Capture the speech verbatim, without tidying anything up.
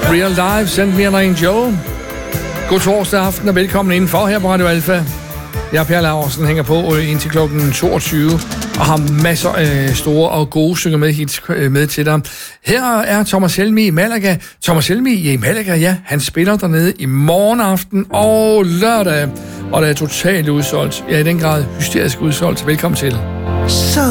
Real Life, Send Me an Angel. God torsdag aften og velkommen indenfor her på Radio Alfa. Jeg er Per Laursen, hænger på indtil klokken toogtyve og har masser af store og gode synger med hits med til dig. Her er Thomas Helmig i Malaga. Thomas Helmig i Malaga, ja, han spiller dernede i morgen aften og lørdag. Og der er totalt udsolgt. Ja, i den grad hysterisk udsolgt. Velkommen til. Så